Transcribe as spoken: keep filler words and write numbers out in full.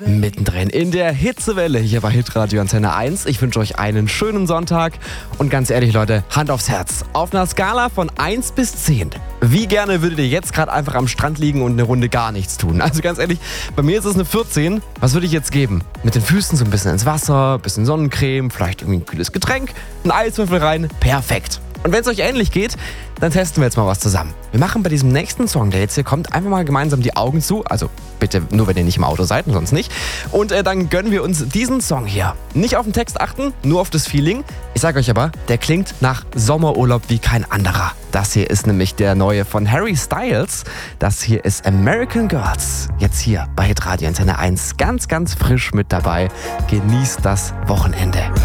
Mittendrin in der Hitzewelle hier bei Hitradio Antenne eins. Ich wünsche euch einen schönen Sonntag und ganz ehrlich Leute, Hand aufs Herz. Auf einer Skala von eins bis zehn, wie gerne würdet ihr jetzt gerade einfach am Strand liegen und eine Runde gar nichts tun? Also ganz ehrlich, bei mir ist es eine vierzehn. Was würde ich jetzt geben? Mit den Füßen so ein bisschen ins Wasser, bisschen Sonnencreme, vielleicht irgendwie ein kühles Getränk, ein Eiswürfel rein, perfekt. Und wenn es euch ähnlich geht, dann testen wir jetzt mal was zusammen. Wir machen bei diesem nächsten Song, der jetzt hier kommt, einfach mal gemeinsam die Augen zu. Also bitte nur, wenn ihr nicht im Auto seid und sonst nicht. Und äh, dann gönnen wir uns diesen Song hier. Nicht auf den Text achten, nur auf das Feeling. Ich sage euch aber, der klingt nach Sommerurlaub wie kein anderer. Das hier ist nämlich der neue von Harry Styles. Das hier ist American Girls. Jetzt hier bei Hitradio Antenne eins ganz, ganz frisch mit dabei. Genießt das Wochenende.